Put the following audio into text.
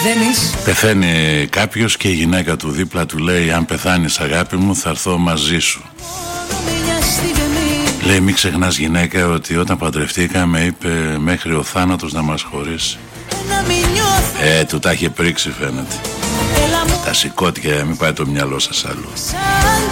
Πεθαίνει κάποιος και η γυναίκα του δίπλα του λέει: αν πεθάνεις αγάπη μου θα έρθω μαζί σου. Λέει: μην ξεχνάς γυναίκα ότι όταν παντρευτήκαμε είπε μέχρι ο θάνατος να μας χωρίσει. Του τα είχε πρίξει φαίνεται. Τα σηκώτια, μην πάει το μυαλό σας αλλού.